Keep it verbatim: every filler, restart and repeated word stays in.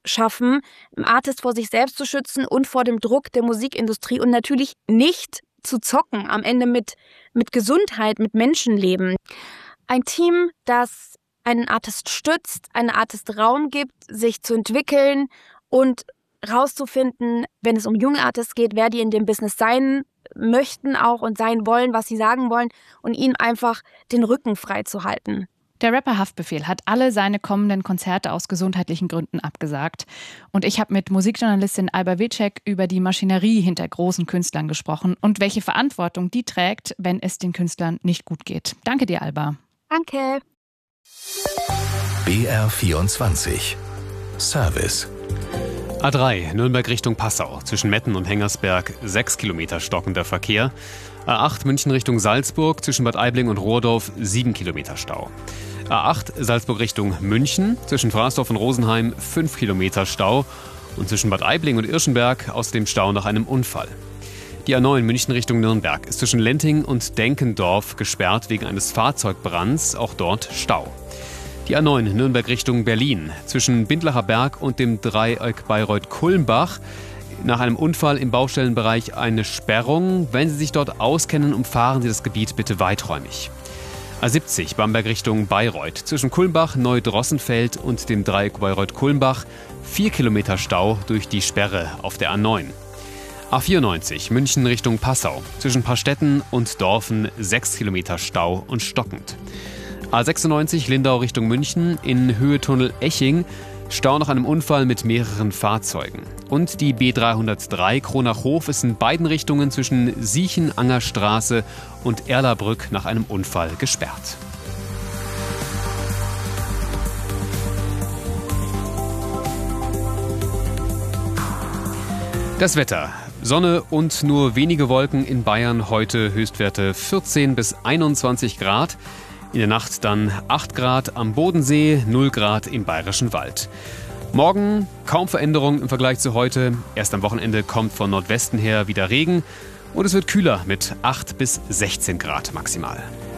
schaffen, Artists vor sich selbst zu schützen und vor dem Druck der Musikindustrie und natürlich nicht zu zocken, am Ende mit, mit Gesundheit, mit Menschenleben. Ein Team, das einen Artist stützt, einen Artist Raum gibt, sich zu entwickeln und rauszufinden, wenn es um junge Artists geht, wer die in dem Business sein möchten auch und sein wollen, was sie sagen wollen und ihnen einfach den Rücken frei zu halten. Der Rapper Haftbefehl hat alle seine kommenden Konzerte aus gesundheitlichen Gründen abgesagt. Und ich habe mit Musikjournalistin Alba Witschek über die Maschinerie hinter großen Künstlern gesprochen und welche Verantwortung die trägt, wenn es den Künstlern nicht gut geht. Danke dir, Alba. Danke. B R vierundzwanzig Service. A drei, Nürnberg Richtung Passau. Zwischen Metten und Hengersberg sechs Kilometer stockender Verkehr. A acht, München Richtung Salzburg. Zwischen Bad Aibling und Rohrdorf sieben Kilometer Stau. A acht, Salzburg Richtung München. Zwischen Frasdorf und Rosenheim fünf Kilometer Stau. Und zwischen Bad Aibling und Irschenberg aus dem Stau nach einem Unfall. Die A neun, München Richtung Nürnberg, ist zwischen Lenting und Denkendorf gesperrt wegen eines Fahrzeugbrands. Auch dort Stau. Die A neun, Nürnberg Richtung Berlin. Zwischen Bindlacher Berg und dem Dreieck Bayreuth-Kulmbach. Nach einem Unfall im Baustellenbereich eine Sperrung. Wenn Sie sich dort auskennen, umfahren Sie das Gebiet bitte weiträumig. A siebzig, Bamberg Richtung Bayreuth. Zwischen Kulmbach, Neudrossenfeld und dem Dreieck Bayreuth-Kulmbach vier Kilometer Stau durch die Sperre auf der A neun. A vierundneunzig, München Richtung Passau. Zwischen Paarstetten und Dorfen sechs Kilometer Stau und stockend. A sechsundneunzig, Lindau Richtung München, in Höhe Tunnel Eching, Stau nach einem Unfall mit mehreren Fahrzeugen. Und die B dreihundertdrei, Kronach-Hof, ist in beiden Richtungen zwischen Siechen-Anger-Straße und Erlabrück nach einem Unfall gesperrt. Das Wetter. Sonne und nur wenige Wolken in Bayern, heute Höchstwerte vierzehn bis einundzwanzig Grad. In der Nacht dann acht Grad am Bodensee, null Grad im Bayerischen Wald. Morgen kaum Veränderung im Vergleich zu heute. Erst am Wochenende kommt von Nordwesten her wieder Regen und es wird kühler mit acht bis sechzehn Grad maximal.